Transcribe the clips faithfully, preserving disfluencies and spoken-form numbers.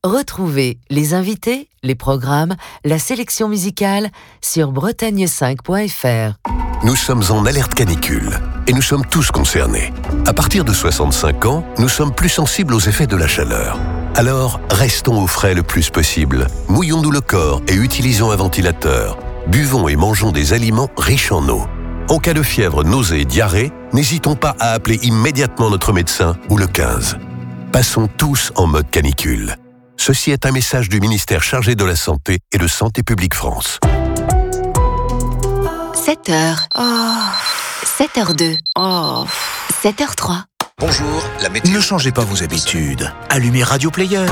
Retrouvez les invités, les programmes, la sélection musicale sur bretagne cinq point f r. Nous sommes en alerte canicule et nous sommes tous concernés. À partir de soixante-cinq ans, nous sommes plus sensibles aux effets de la chaleur. Alors, restons au frais le plus possible. Mouillons-nous le corps et utilisons un ventilateur. Buvons et mangeons des aliments riches en eau. En cas de fièvre, nausée et diarrhée, n'hésitons pas à appeler immédiatement notre médecin ou le quinze. Passons tous en mode canicule. Ceci est un message du ministère chargé de la Santé et de Santé publique France. sept heures. Oh. sept heures deux. Oh. sept heures trois. Bonjour, la météo. Ne changez pas vos habitudes. Allumez Radio Player.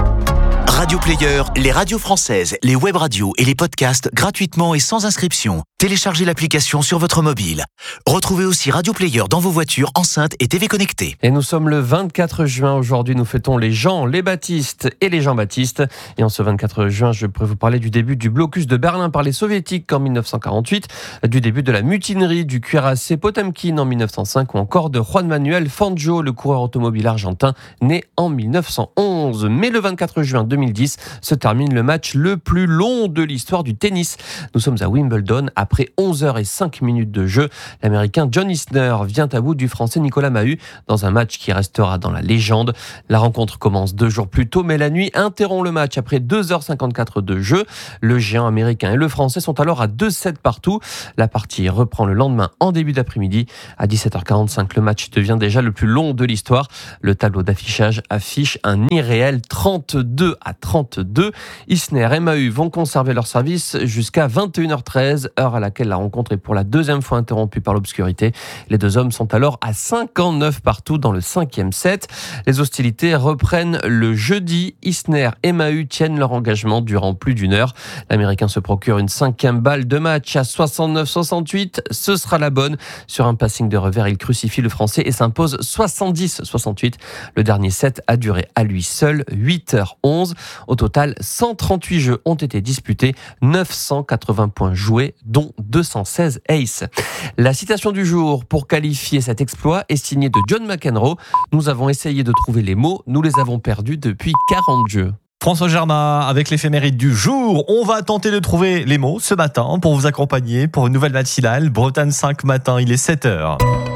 Radio Player, les radios françaises, les web radios et les podcasts gratuitement et sans inscription. Téléchargez l'application sur votre mobile. Retrouvez aussi Radio Player dans vos voitures, enceintes et T V connectées. Et nous sommes le vingt-quatre juin. Aujourd'hui, nous fêtons les Jean, les Baptistes et les Jean-Baptiste. Et en ce vingt-quatre juin, je pourrais vous parler du début du blocus de Berlin par les Soviétiques en dix-neuf cent quarante-huit, du début de la mutinerie du cuirassé Potemkin en dix-neuf cent cinq ou encore de Juan Manuel Fangio, le coureur automobile argentin, né en dix-neuf cent onze. Mais le vingt-quatre juin deux mille dix se termine le match le plus long de l'histoire du tennis. Nous sommes à Wimbledon. Après onze heures cinq minutes de jeu, l'Américain John Isner vient à bout du Français Nicolas Mahut dans un match qui restera dans la légende. La rencontre commence deux jours plus tôt, mais la nuit interrompt le match après deux heures cinquante-quatre de jeu. Le géant américain et le Français sont alors à deux sept partout. La partie reprend le lendemain en début d'après-midi. À dix-sept heures quarante-cinq, le match devient déjà le plus long de l'histoire. Le tableau d'affichage affiche un irréel trente-deux à trente-deux. Isner et Mahut vont conserver leur service jusqu'à vingt et une heures treize, heure à laquelle la rencontre est pour la deuxième fois interrompue par l'obscurité. Les deux hommes sont alors à cinquante-neuf partout dans le cinquième set. Les hostilités reprennent le jeudi. Isner et Mahut tiennent leur engagement durant plus d'une heure. L'Américain se procure une cinquième balle de match à soixante-neuf soixante-huit. Ce sera la bonne. Sur un passing de revers, il crucifie le Français et s'impose soixante-dix soixante-huit. Le dernier set a duré à lui seul huit heures onze. Au total, cent trente-huit jeux ont été disputés, neuf cent quatre-vingts points joués, dont deux cent seize aces. La citation du jour pour qualifier cet exploit est signée de John McEnroe. Nous avons essayé de trouver les mots, nous les avons perdus depuis quarante jeux. François Germain, avec l'éphéméride du jour, on va tenter de trouver les mots ce matin pour vous accompagner pour une nouvelle matinale. Bretagne cinq matin, il est sept heures.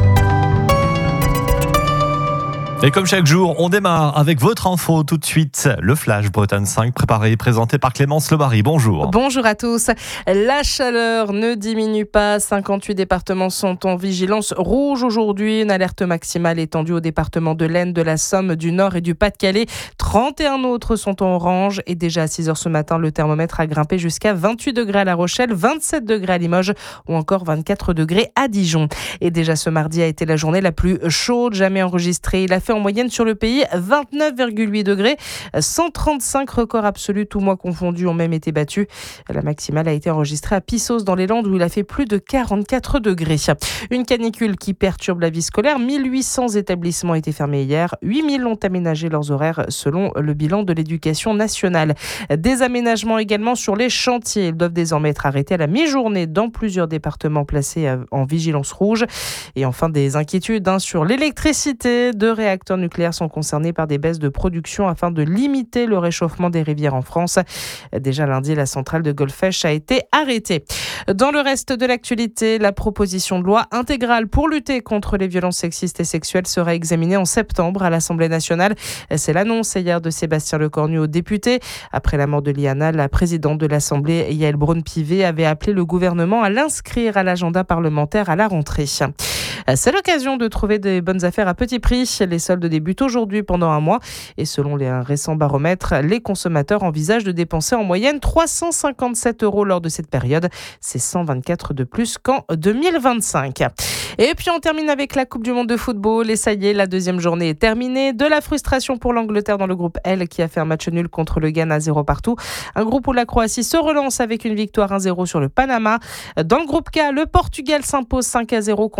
Et comme chaque jour, on démarre avec votre info tout de suite. Le Flash Bretagne cinq, préparé et présenté par Clémence Lebary. Bonjour. Bonjour à tous. La chaleur ne diminue pas. cinquante-huit départements sont en vigilance rouge aujourd'hui. Une alerte maximale étendue aux départements de l'Aisne, de la Somme, du Nord et du Pas-de-Calais. trente et un autres sont en orange. Et déjà à six heures ce matin, le thermomètre a grimpé jusqu'à vingt-huit degrés à La Rochelle, vingt-sept degrés à Limoges ou encore vingt-quatre degrés à Dijon. Et déjà ce mardi a été la journée la plus chaude jamais enregistrée. Il a fait en moyenne sur le pays vingt-neuf virgule huit degrés. cent trente-cinq records absolus, tous mois confondus, ont même été battus. La maximale a été enregistrée à Pissos dans les Landes où il a fait plus de quarante-quatre degrés. Une canicule qui perturbe la vie scolaire. mille huit cents établissements étaient fermés hier. huit mille ont aménagé leurs horaires selon le bilan de l'éducation nationale. Des aménagements également sur les chantiers. Ils doivent désormais être arrêtés à la mi-journée dans plusieurs départements placés en vigilance rouge. Et enfin, des inquiétudes hein, sur l'électricité. Deux réacteurs nucléaires sont concernés par des baisses de production afin de limiter le réchauffement des rivières en France. Déjà lundi, la centrale de Golfech a été arrêtée. Dans le reste de l'actualité, la proposition de loi intégrale pour lutter contre les violences sexistes et sexuelles sera examinée en septembre à l'Assemblée nationale. C'est l'annonce hier de Sébastien Lecornu aux députés. Après la mort de Liana, la présidente de l'Assemblée, Yael Braun-Pivet, avait appelé le gouvernement à l'inscrire à l'agenda parlementaire à la rentrée. C'est l'occasion de trouver des bonnes affaires à petit prix. Les soldes débutent aujourd'hui pendant un mois et selon les récents baromètres, les consommateurs envisagent de dépenser en moyenne trois cent cinquante-sept euros lors de cette période. C'est cent vingt-quatre de plus qu'en deux mille vingt-cinq. Et puis on termine avec la Coupe du Monde de football. Et ça y est, la deuxième journée est terminée. De la frustration pour l'Angleterre dans le groupe L qui a fait un match nul contre le Ghana zéro partout. Un groupe où la Croatie se relance avec une victoire un zéro sur le Panama. Dans le groupe K, le Portugal s'impose cinq à zéro contre l'Ouzbékistan.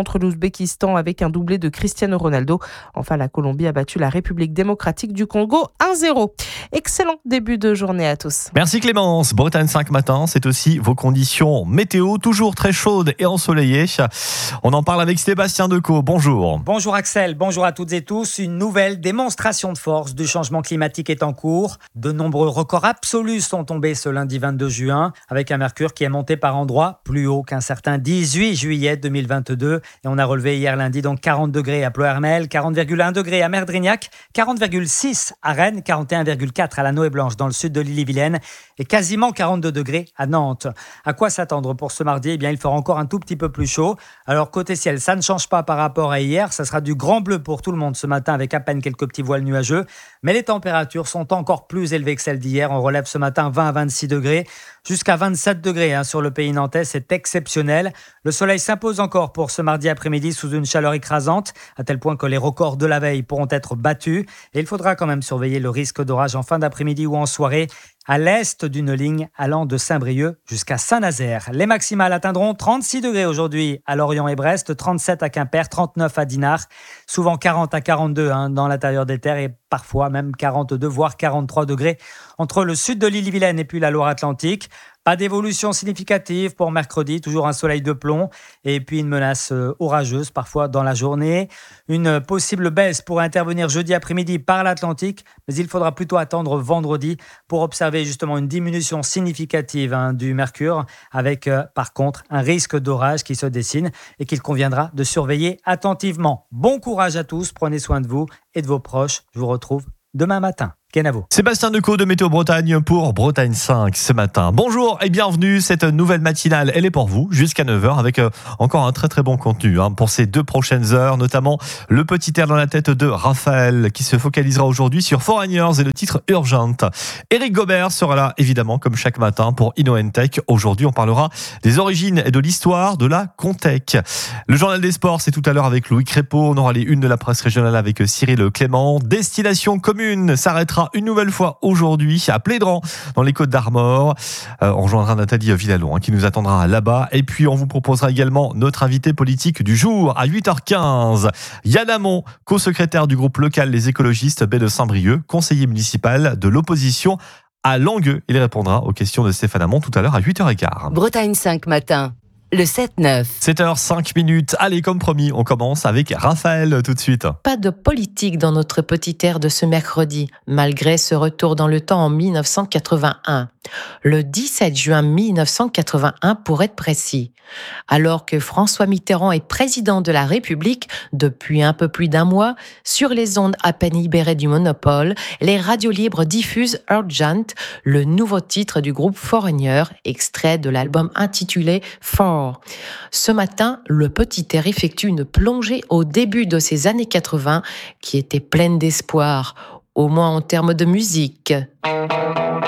l'Ouzbékistan avec un doublé de Cristiano Ronaldo. Enfin, la Colombie a battu la République démocratique du Congo un zéro. Excellent début de journée à tous. Merci Clémence. Bretagne cinq matin, c'est aussi vos conditions météo, toujours très chaudes et ensoleillées. On en parle avec Sébastien Decaux. Bonjour. Bonjour Axel, bonjour à toutes et tous. Une nouvelle démonstration de force du changement climatique est en cours. De nombreux records absolus sont tombés ce lundi vingt-deux juin, avec un mercure qui est monté par endroits plus haut qu'un certain dix-huit juillet deux mille vingt-deux. Et on a relevé hier lundi donc quarante degrés à Ploërmel, quarante virgule un degrés à Merdrignac, quarante virgule six à Rennes, quarante et un virgule quatre à la Noë-Blanche dans le sud de l'Ille-et-Vilaine et quasiment quarante-deux degrés à Nantes. À quoi s'attendre pour ce mardi ? Eh bien, il fera encore un tout petit peu plus chaud. Alors, côté ciel, ça ne change pas par rapport à hier. Ça sera du grand bleu pour tout le monde ce matin avec à peine quelques petits voiles nuageux. Mais les températures sont encore plus élevées que celles d'hier. On relève ce matin vingt à vingt-six degrés, jusqu'à vingt-sept degrés hein, sur le pays nantais. C'est exceptionnel. Le soleil s'impose encore pour ce mardi après-midi sous une chaleur écrasante, à tel point que les records de la veille pourront être battus. Et il faudra quand même surveiller le risque d'orage en fin d'après-midi ou en soirée, à l'est d'une ligne allant de Saint-Brieuc jusqu'à Saint-Nazaire. Les maximales atteindront trente-six degrés aujourd'hui à Lorient et Brest, trente-sept à Quimper, trente-neuf à Dinard, souvent quarante à quarante-deux hein, dans l'intérieur des terres et parfois même quarante-deux voire quarante-trois degrés entre le sud de l'Ille-et-Vilaine et puis la Loire-Atlantique. Pas d'évolution significative pour mercredi, toujours un soleil de plomb et puis une menace orageuse parfois dans la journée. Une possible baisse pourrait intervenir jeudi après-midi par l'Atlantique, mais il faudra plutôt attendre vendredi pour observer justement une diminution significative hein, du mercure avec euh, par contre un risque d'orage qui se dessine et qu'il conviendra de surveiller attentivement. Bon courage à tous, prenez soin de vous et de vos proches. Je vous retrouve demain matin. Kenavo. Sébastien Decaux de Météo Bretagne pour Bretagne cinq ce matin. Bonjour et bienvenue, cette nouvelle matinale, elle est pour vous jusqu'à neuf heures avec encore un très très bon contenu hein, pour ces deux prochaines heures, notamment le petit air dans la tête de Raphaël qui se focalisera aujourd'hui sur Foreigners et le titre Urgent. Éric Gobert sera là évidemment comme chaque matin pour InnoEntech. Aujourd'hui on parlera des origines et de l'histoire de la Contech. Le journal des sports c'est tout à l'heure avec Louis Crépeau, on aura les unes de la presse régionale avec Cyril Clément. Destination commune s'arrêtera une nouvelle fois aujourd'hui à Plédran dans les Côtes d'Armor. Euh, on rejoindra Nathalie Villalon hein, qui nous attendra là-bas et puis on vous proposera également notre invité politique du jour à huit heures quinze. Yann Hamon, co-secrétaire du groupe local Les Écologistes Baie de Saint-Brieuc, conseiller municipal de l'opposition à Langueux. Il répondra aux questions de Stéphane Hamon tout à l'heure à huit heures quinze. Bretagne cinq matin. Le sept neuf. sept heures cinq minutes. Allez, comme promis, on commence avec Raphaël tout de suite. Pas de politique dans notre petit air de ce mercredi, malgré ce retour dans le temps en dix-neuf cent quatre-vingt-un. Le dix-sept juin mille neuf cent quatre-vingt-un pour être précis. Alors que François Mitterrand est président de la République depuis un peu plus d'un mois, sur les ondes à peine libérées du monopole, les radios libres diffusent Urgent, le nouveau titre du groupe Foreigner, extrait de l'album intitulé Four. Ce matin, le petit air effectue une plongée au début de ces années quatre-vingts qui étaient pleines d'espoir, au moins en termes de musique.